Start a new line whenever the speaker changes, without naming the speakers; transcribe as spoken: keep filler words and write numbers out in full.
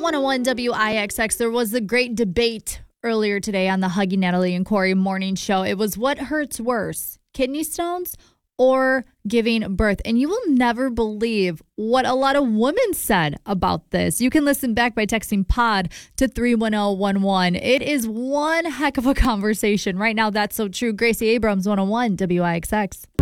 one oh one W I X X. There was a great debate earlier today on the Huggy, Natalie, and Corey morning show. It was what hurts worse, kidney stones or giving birth? And you will never believe what a lot of women said about this. You can listen back by texting pod to three one zero one one. It is one heck of a conversation right now. That's so true. Gracie Abrams, one oh one W I X X.